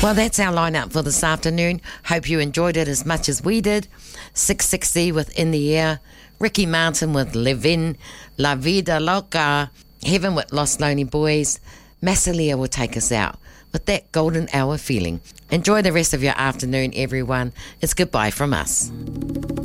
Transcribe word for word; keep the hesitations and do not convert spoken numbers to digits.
Well, that's our lineup for this afternoon. Hope you enjoyed it as much as we did. six sixty with In the Air, Ricky Martin with Levin, La Vida Loca, Heaven with Lost Lonely Boys. Massalia will take us out with that golden hour feeling. Enjoy the rest of your afternoon, everyone. It's goodbye from us.